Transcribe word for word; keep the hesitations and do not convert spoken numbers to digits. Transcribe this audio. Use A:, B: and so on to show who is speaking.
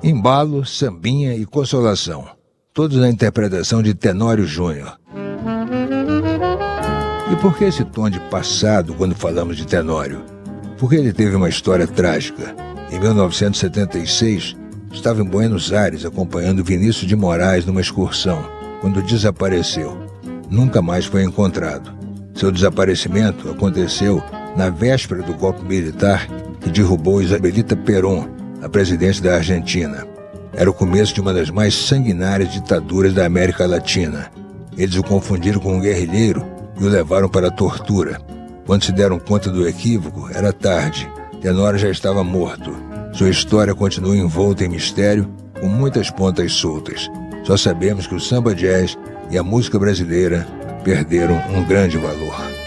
A: Embalo, Sambinha e Consolação, todos na interpretação de Tenório Júnior. E por que esse tom de passado quando falamos de Tenório? Porque ele teve uma história trágica. Em mil novecentos e setenta e seis, estava em Buenos Aires acompanhando Vinícius de Moraes numa excursão, quando desapareceu. Nunca mais foi encontrado. Seu desaparecimento aconteceu na véspera do golpe militar que derrubou Isabelita Perón, a presidente da Argentina. Era o começo de uma das mais sanguinárias ditaduras da América Latina. Eles o confundiram com um guerrilheiro e o levaram para a tortura. Quando se deram conta do equívoco, era tarde. Tenório já estava morto. Sua história continua envolta em mistério, com muitas pontas soltas. Só sabemos que o samba jazz e a música brasileira perderam um grande valor.